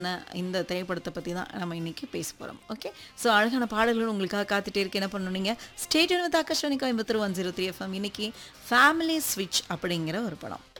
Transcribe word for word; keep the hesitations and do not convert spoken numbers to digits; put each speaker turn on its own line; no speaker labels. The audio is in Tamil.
இந்த திரைப்படத்தை பற்றி தான் நம்ம இன்னைக்கு பேச போகிறோம். ஓகே, ஸோ அழகான பாடல்கள் உங்களுக்காக காத்துட்டே இருக்கு. என்ன பண்ணணுங்க, stadium with Akashvani Coimbatore one zero three FM. இன்னைக்கு ஃபேமிலி ஸ்விட்ச் அப்படிங்கிற ஒரு படம்.